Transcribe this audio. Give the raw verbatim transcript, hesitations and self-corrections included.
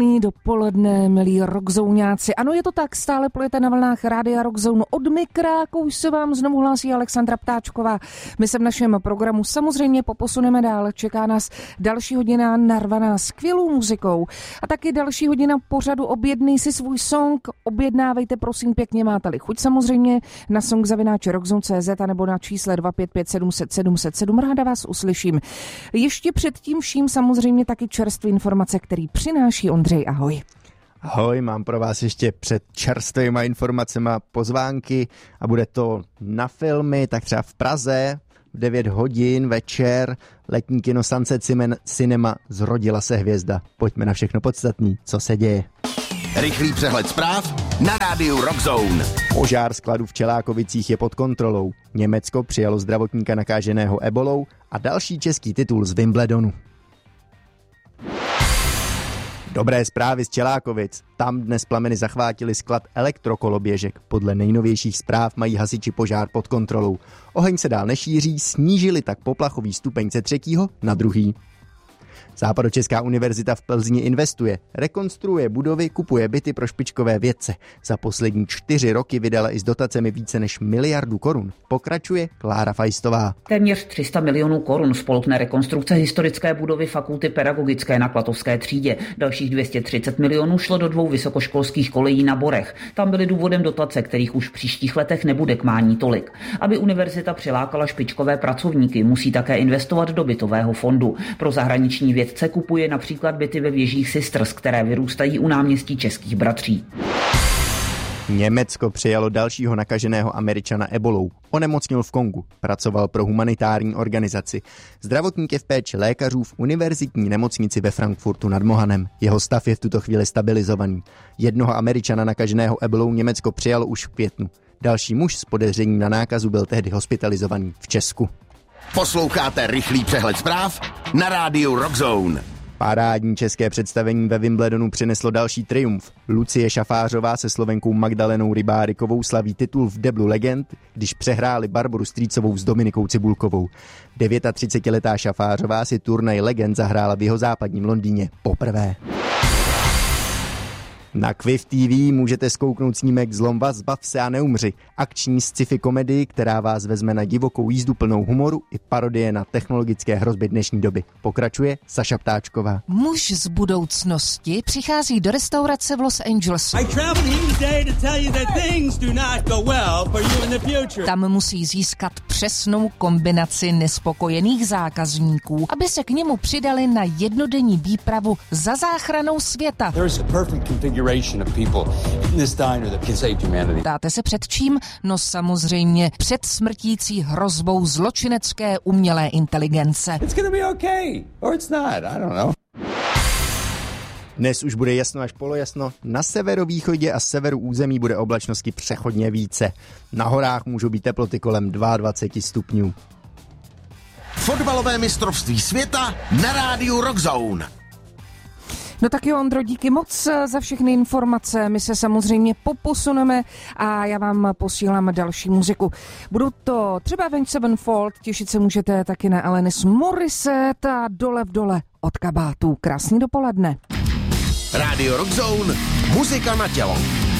Dopoledne, milí rockzouňáci. Ano, je to tak, stále plujete na vlnách Rádia Rockzone. Od mikráku už se vám znovu hlásí Alexandra Ptáčková. My se v našem programu samozřejmě poposuneme dál. Čeká nás další hodina narvaná skvělou muzikou. A taky další hodina pořadu Objednej si svůj song. Objednávejte prosím pěkně, máte-li chuť samozřejmě na song zavináče rockzone tečka cé zet a nebo na čísle dva pět pět sedm set sedm set sedm. Ráda vás uslyším. Ještě před tím vším samozřejmě taky čerstvé informace, který přináší Ondřej. Ahoj. Ahoj, mám pro vás ještě před čerstvýma informacema pozvánky a bude to na filmy, tak třeba v Praze v devět hodin večer letní kino Sunset Cinema Zrodila se hvězda. Pojďme na všechno podstatný, co se děje. Rychlý přehled zpráv na rádiu Rockzone. Požár skladu v Čelákovicích je pod kontrolou. Německo přijalo zdravotníka nakaženého ebolou a další český titul z Wimbledonu. Dobré zprávy z Čelákovic. Tam dnes plameny zachvátily sklad elektrokoloběžek. Podle nejnovějších zpráv mají hasiči požár pod kontrolou. Oheň se dál nešíří, snížili tak poplachový stupeň ze třetího na druhý. Západočeská univerzita v Plzni investuje, rekonstruuje budovy, kupuje byty pro špičkové vědce. Za poslední čtyři roky vydala i s dotacemi více než miliardu korun. Pokračuje Klára Fajstová. Téměř tři sta milionů korun spolkne rekonstrukce historické budovy Fakulty pedagogické na Klatovské třídě. Dalších dvě stě třicet milionů šlo do dvou vysokoškolských kolejí na Borech. Tam byly důvodem dotace, kterých už v příštích letech nebude k mání tolik. Aby univerzita přilákala špičkové pracovníky, musí také investovat do bytového fondu. Pro zahraniční vědce kupuje například byty ve věžích Sisters, které vyrůstají u náměstí Českých bratří. Německo přijalo dalšího nakaženého Američana ebolou. Onemocněl v Kongu, pracoval pro humanitární organizaci. Zdravotník je v péči lékařů v univerzitní nemocnici ve Frankfurtu nad Mohanem. Jeho stav je v tuto chvíli stabilizovaný. Jednoho Američana nakaženého ebolou Německo přijalo už v květnu. Další muž s podezřením na nákazu byl tehdy hospitalizovaný v Česku. Posloucháte rychlý přehled zpráv na rádiu Rockzone. Parádní české představení ve Wimbledonu přineslo další triumf. Lucie Šafářová se Slovenkou Magdalenou Rybárikovou slaví titul v deblu legend, když přehráli Barboru Strýcovou s Dominikou Cibulkovou. třicetidevětiletá Šafářová si turnaj legend zahrála v jihozápadním Londýně poprvé. Na Quiff T V můžete zkouknout snímek Zlom vás, zbav se a neumři. Akční sci-fi komedii, která vás vezme na divokou jízdu plnou humoru i parodie na technologické hrozby dnešní doby. Pokračuje Saša Ptáčková. Muž z budoucnosti přichází do restaurace v Los Angeles. Tam musí získat přesnou kombinaci nespokojených zákazníků, aby se k němu přidali na jednodenní výpravu za záchranou světa. Ptáte se před čím? No samozřejmě před smrtící hrozbou zločinecké umělé inteligence. Dnes už bude jasno až polojasno, na severovýchodě a severu území bude oblačnosti přechodně více. Na horách můžou být teploty kolem dvacet dva stupňů. Fotbalové mistrovství světa na rádiu Rockzone. No tak jo, Ondro, díky moc za všechny informace. My se samozřejmě poposuneme a já vám posílám další muziku. Budou to třeba Avenged Sevenfold, těšit se můžete taky na Alanis Morissette a Dole v dole od kabátů. Krásný dopoledne. Rádio Rockzone, muzika na tělo.